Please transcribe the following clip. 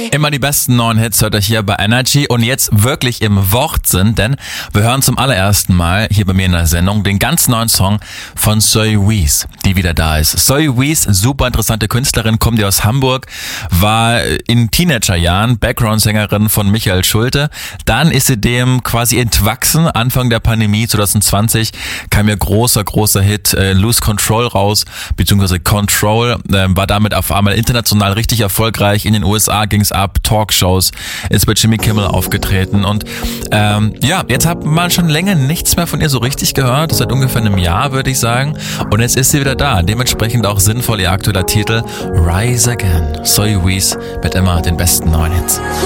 Immer die besten neuen Hits hört ihr hier bei Energy und jetzt wirklich im Wortsinn, denn wir hören zum allerersten Mal hier bei mir in der Sendung den ganz neuen Song von Zoe Wees, die wieder da ist. Zoe Wees, super interessante Künstlerin, kommt aus Hamburg, war in Teenagerjahren Background-Sängerin von Michael Schulte. Dann ist sie dem quasi entwachsen. Anfang der Pandemie 2020 kam ihr großer Hit Lose Control raus, beziehungsweise Control, war damit auf einmal international richtig erfolgreich. In den USA ging's ab, Talkshows, ist bei Jimmy Kimmel aufgetreten und jetzt hat man schon länger nichts mehr von ihr so richtig gehört, seit ungefähr einem Jahr würde ich sagen, und jetzt ist sie wieder da, dementsprechend auch sinnvoll ihr aktueller Titel Rise Again. Zoe Wees mit immer den besten neuen Hits.